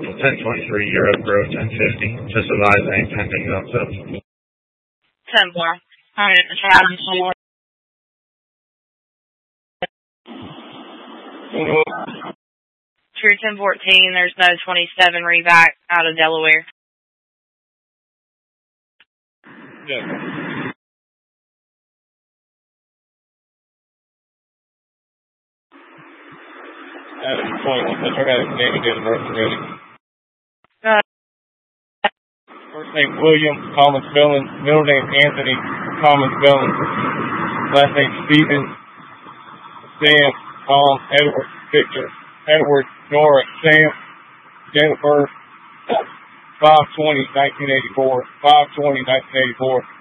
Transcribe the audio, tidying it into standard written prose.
1023, Europe Grove 1050. Just advise any pending up. 10 more. Alright, Travis, more. True 1014, there's no 27 reback out of Delaware. Yeah. At this point, let's try to name it in ready. First name William, common spelling. Middle name Anthony, common spelling. Last name Stephen, Sam, Tom, Edward, Victor, Edward, Nora, Sam, Jennifer, 5/20/1984, 5/20/1984.